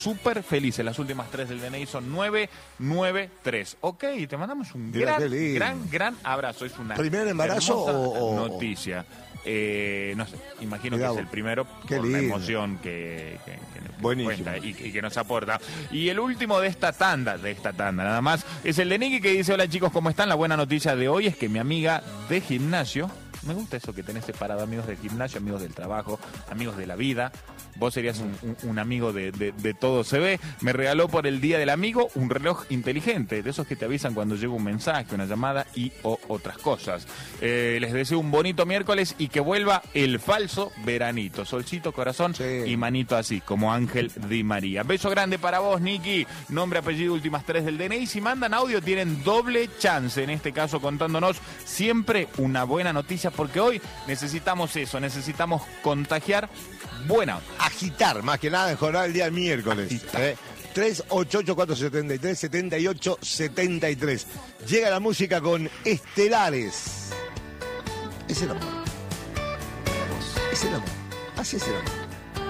súper felices. Las últimas 3 del DNI son 993. Ok, te mandamos un gran abrazo. Es una ¿Primer embarazo o noticia? No sé, imagino que es el primero por la emoción que cuenta y que nos aporta. Y el último de esta tanda nada más, es el de Nicky, que dice: hola chicos, ¿cómo están? La buena noticia de hoy es que mi amiga de gimnasio, me gusta eso que tenés separado, amigos del gimnasio, amigos del trabajo, amigos de la vida. Vos serías un amigo de todo se ve. Me regaló por el Día del Amigo un reloj inteligente, de esos que te avisan cuando llega un mensaje, una llamada y o otras cosas. Les deseo un bonito miércoles y que vuelva el falso veranito. Solcito, corazón y manito así, como Ángel Di María. Beso grande para vos, Nicky. Nombre, apellido, últimas 3 del DNI. Si mandan audio tienen doble chance, en este caso contándonos siempre una buena noticia, porque hoy necesitamos eso, necesitamos contagiar buena onda. Agitar, más que nada, mejorar el día miércoles. 388-473-7873. Llega la música con Estelares. Es el amor. Es el amor. Así es el amor.